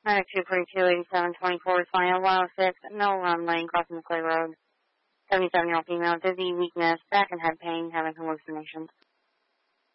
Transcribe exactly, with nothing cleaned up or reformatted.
nine two forty-two eighty-seven twenty-four, Smile one oh six, no run lane, crossing the Clay Road. seventy-seven-year-old female, dizzy, weakness, back and head pain, having hallucinations.